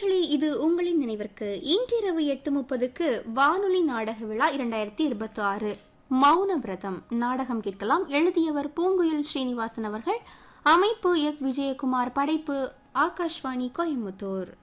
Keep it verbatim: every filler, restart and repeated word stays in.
நேயர்களே, இது உங்களின் நினைவிற்கு இன்றிரவு எட்டு முப்பதுக்கு வானொலி நாடக விழா இரண்டாயிரத்தி இருபத்தி ஆறு மௌன விரதம் நாடகம் கேட்கலாம். எழுதியவர் பூங்குயில் ஸ்ரீனிவாசன் அவர்கள். அமைப்பு எஸ் விஜயகுமார். படைப்பு ஆகாஷ்வாணி கோயம்புத்தூர்.